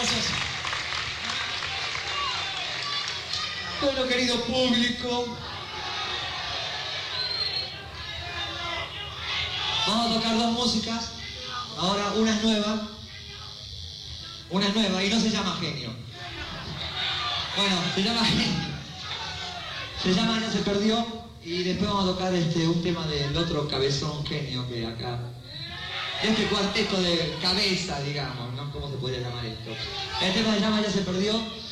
gracias. Bueno, querido público, vamos a tocar dos músicas. Ahora una es nueva y no se llama Genio. Bueno, se llama Ya se perdió, y después vamos a tocar un tema del otro cabezón Genio que acá, este cuarteto de cabeza, digamos, ¿no? ¿Cómo se podría llamar esto? El tema se llama Ya se perdió.